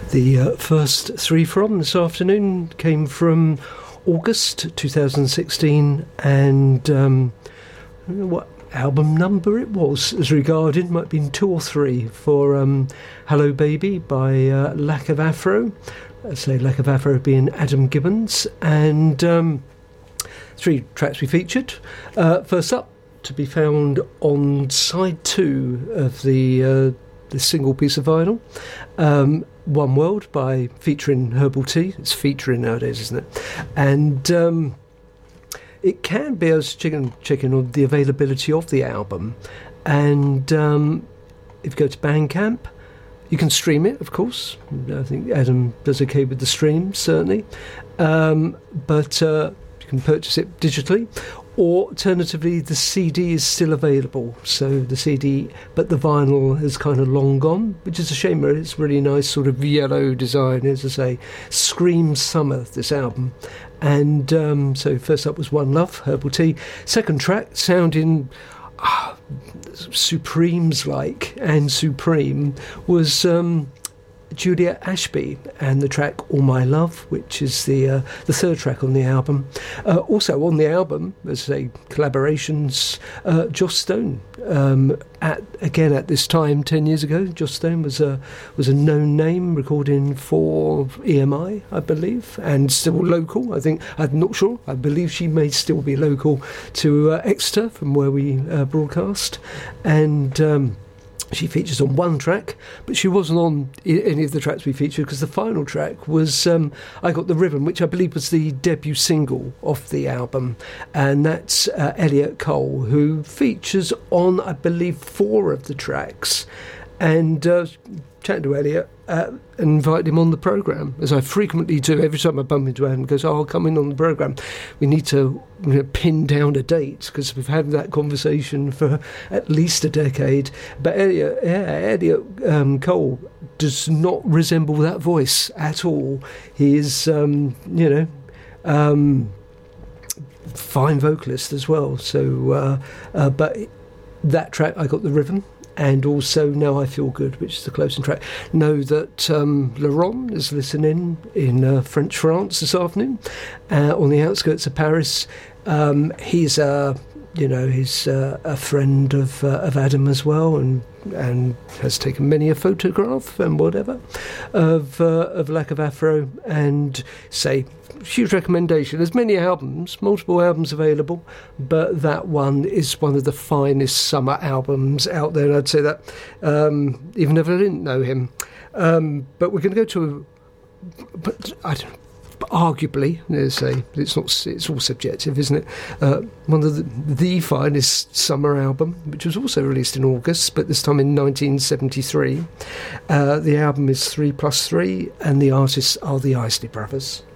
The first three from this afternoon came from August 2016, and I don't know what album number it was as regarded, might have been 2 or 3, for Hello Baby by Lack of Afro. I say Lack of Afro being Adam Gibbons, and 3 tracks we featured. First up, to be found on side 2 of the single piece of vinyl, One World by featuring Herbal Tea. It's featuring nowadays, isn't it? And it can be, I was checking on the availability of the album, and if you go to Bandcamp, you can stream it, of course. I think Adam does okay with the stream, certainly, but you can purchase it digitally. Or alternatively, the CD is still available. So the CD, but the vinyl has kind of long gone, which is a shame. It's really nice sort of yellow design, as I say. Screams summer, this album. And so first up was One Love, Herbal Tea. Second track, sounding Supremes-like and supreme, was Julia Ashby and the track All My Love, which is the third track on the album. Also on the album, as I say, collaborations, Joss Stone. At this time 10 years ago, Joss Stone was a known name, recording for EMI, I believe, and still local. I'm not sure. I believe she may still be local to Exeter, from where we broadcast, and she features on one track, but she wasn't on any of the tracks we featured, because the final track was I Got the Rhythm, which I believe was the debut single off the album, and that's Elliot Cole, who features on, I believe, 4 of the tracks. And chatting to Elliot, invited him on the programme, as I frequently do. Every time I bump into him, he goes, I'll come in on the programme. We need to pin down a date, because we've had that conversation for at least a decade. But Elliot Cole does not resemble that voice at all. He is, fine vocalist as well. So, but that track, I Got the Rhythm, and also Now I Feel Good, which is the closing track. Know that Laurent is listening in French France this afternoon, on the outskirts of Paris. He's a friend of Adam as well, and has taken many a photograph and whatever of Lack of Afro, and say, huge recommendation. There's many albums, multiple albums available, but that one is one of the finest summer albums out there, and I'd say that even if I didn't know him. But we're going to go to arguably, it's all subjective, isn't it? One of the finest summer album, which was also released in August, but this time in 1973. The album is 3+3, and the artists are the Isley Brothers.